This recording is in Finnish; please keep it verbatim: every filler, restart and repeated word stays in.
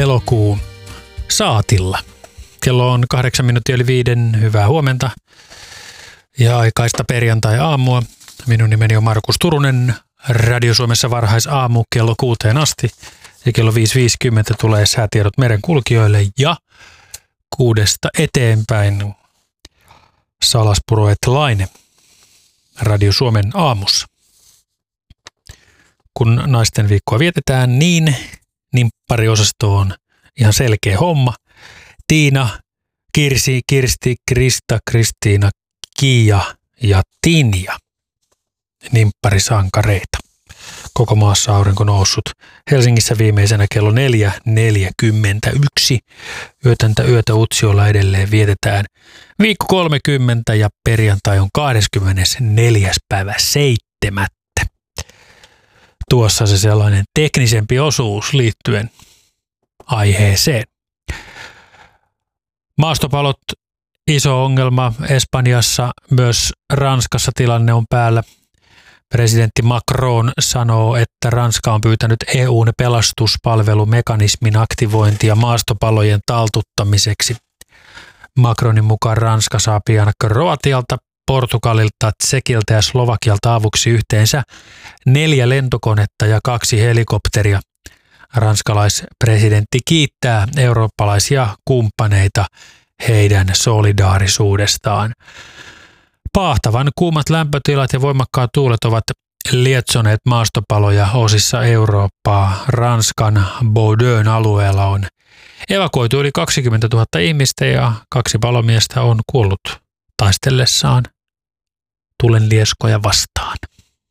elokuu saatilla. Kello on kahdeksan minuuttia yli viiden. Hyvää huomenta ja aikaista perjantai-aamua. Minun nimeni on Markus Turunen. Radio Suomessa varhaisaamu kello kuuteen asti. Ja kello viisi viisikymmentä tulee säätiedot merenkulkijoille ja kuudesta eteenpäin Salaspuro et Laine Radio Suomen aamussa. Kun naisten viikkoa vietetään, niin nimppariosasto on ihan selkeä homma. Tiina, Kirsi, Kirsti, Krista, Kristiina, Kiia ja Tinja. Nimpparisankareita. Koko maassa aurinko noussut. Helsingissä viimeisenä kello neljä neljäkymmentäyksi. Yötäntä yötä Utsiolla edelleen vietetään. Viikko kolmekymmentä ja perjantai on kahdeskymmenesneljäs päivä seitsemättä. Tuossa se sellainen teknisempi osuus liittyen aiheeseen. Maastopalot, iso ongelma Espanjassa, myös Ranskassa tilanne on päällä. Presidentti Macron sanoo, että Ranska on pyytänyt E U:n pelastuspalvelumekanismin aktivointia maastopalojen taltuttamiseksi. Macronin mukaan Ranska saa pian Kroatialta, Portugalilta, Tsekiltä ja Slovakialta avuksi yhteensä neljä lentokonetta ja kaksi helikopteria. Ranskalaispresidentti kiittää eurooppalaisia kumppaneita heidän solidaarisuudestaan. Paahtavan kuumat lämpötilat ja voimakkaat tuulet ovat lietsoneet maastopaloja osissa Eurooppaa. Ranskan Bordeauxn alueella on evakuoitu yli kaksikymmentätuhatta ihmistä ja kaksi palomiestä on kuollut taistellessaan tulenlieskoja vastaan.